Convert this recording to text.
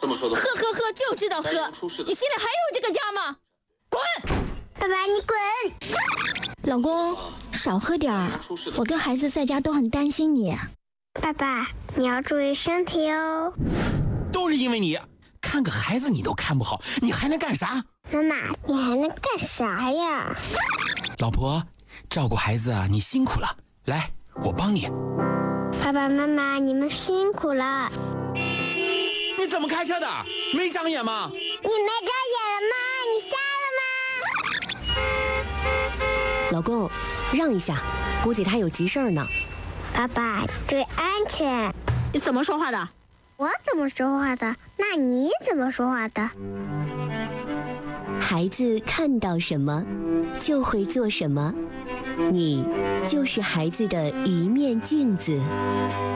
这么说的。 喝，就知道喝。你心里还有这个家吗？滚！ 爸爸，你滚！ 老公，少喝点儿，我跟孩子在家都很担心你。 爸爸，你要注意身体哦。 都是因为你，看个孩子你都看不好，你还能干啥？ 妈妈，你还能干啥呀？ 老婆，照顾孩子啊，你辛苦了，来，我帮你。 爸爸妈妈，你们辛苦了。 你怎么开车的？没长眼吗？ 你没长眼了吗？你瞎了吗？ 老公，让一下，估计他有急事儿呢。 爸爸，注意安全。 你怎么说话的？ 我怎么说话的？那你怎么说话的？ 孩子看到什么，就会做什么。你就是孩子的一面镜子。